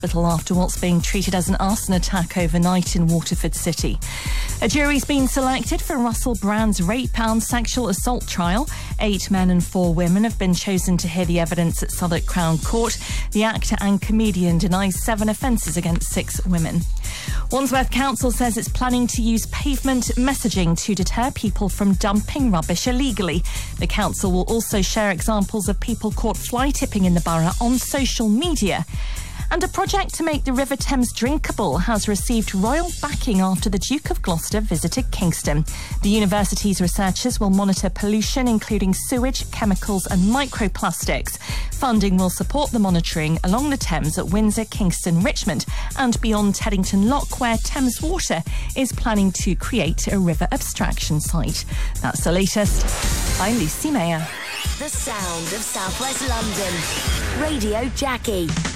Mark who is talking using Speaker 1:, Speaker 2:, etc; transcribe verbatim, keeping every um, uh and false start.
Speaker 1: hospital after what's being treated as an arson attack overnight in Waterford City. A jury's been selected for Russell Brand's rape and sexual assault trial. Eight men and four women have been chosen to hear the evidence at Southwark Crown Court. The actor and comedian denies seven offences against six women. Wandsworth Council says it's planning to use pavement messaging to deter people from dumping rubbish illegally. The council will also share examples of people caught fly tipping in the borough on social media. And a project to make the River Thames drinkable has received royal backing after the Duke of Gloucester visited Kingston. The university's researchers will monitor pollution, including sewage, chemicals and microplastics. Funding will support the monitoring along the Thames at Windsor, Kingston, Richmond and beyond Teddington Lock, where Thames Water is planning to create a river abstraction site. That's the latest. I'm Lucy Mayer.
Speaker 2: The sound of South West London. Radio Jackie.